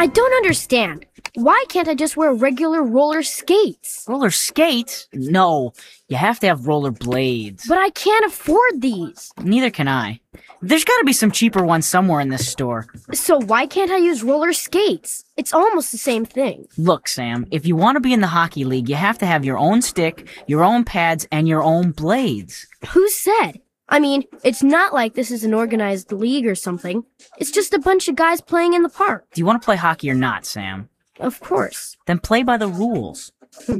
I don't understand. Why can't I just wear regular roller skates? Roller skates? No, you have to have roller blades. But I can't afford these. Neither can I. There's gotta be some cheaper ones somewhere in this store. So why can't I use roller skates? It's almost the same thing. Look, Sam, if you want to be in the hockey league, you have to have your own stick, your own pads, and your own blades. Who said? I mean, it's not like this is an organized league or something. It's just a bunch of guys playing in the park. Do you want to play hockey or not, Sam? Of course. Then play by the rules.